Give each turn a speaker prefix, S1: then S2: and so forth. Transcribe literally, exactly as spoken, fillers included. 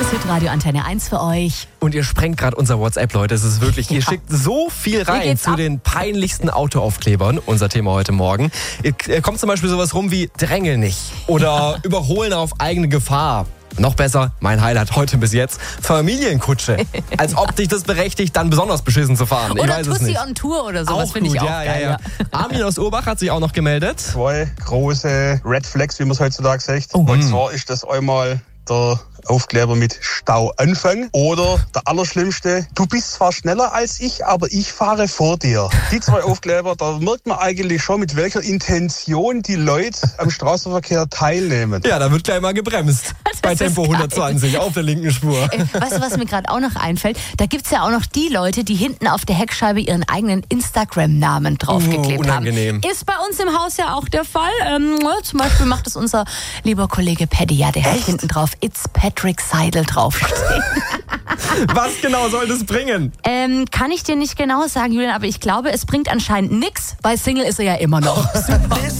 S1: das Hitradio Antenne eins für euch.
S2: Und ihr sprengt gerade unser WhatsApp, Leute. Es ist wirklich, ihr
S1: Ja.
S2: schickt so viel rein zu
S1: ab.
S2: den peinlichsten Autoaufklebern. Unser Thema heute Morgen. Ihr kommt zum Beispiel sowas rum wie Drängel nicht oder Überholen auf eigene Gefahr. Noch besser, mein Highlight heute bis jetzt, Familienkutsche. Als ob dich das berechtigt, dann besonders beschissen zu fahren. Ich
S1: Oder
S2: weiß es
S1: Tussi
S2: nicht.
S1: on Tour oder sowas
S2: Auch
S1: finde ich
S2: gut,
S1: auch
S2: ja,
S1: geil.
S2: ja, ja. Armin aus Urbach hat sich auch noch gemeldet.
S3: Zwei große Red Flags, wie man es heutzutage sagt.
S2: Oh.
S3: Und zwar ist das einmal der Aufkleber mit Stauanfang oder der allerschlimmste, du bist zwar schneller als ich, aber ich fahre vor dir. Die zwei Aufkleber, da merkt man eigentlich schon, mit welcher Intention die Leute am Straßenverkehr teilnehmen.
S2: Ja, da wird gleich mal gebremst. Bei
S1: ist
S2: Tempo
S1: geil.
S2: hundertzwanzig auf der linken Spur.
S1: Ey, weißt du, was mir gerade auch noch einfällt? Da gibt es ja auch noch die Leute, die hinten auf der Heckscheibe ihren eigenen Instagram-Namen draufgeklebt
S2: Uh, unangenehm.
S1: haben. Ist bei uns im Haus ja auch der Fall. Ähm, zum Beispiel macht es unser lieber Kollege Paddy, ja, der hat hinten drauf It's Patrick Seidel draufstehen.
S2: Was genau soll das bringen?
S1: ähm, kann ich dir nicht genau sagen, Julian, aber ich glaube, es bringt anscheinend nichts, weil Single ist er ja immer noch.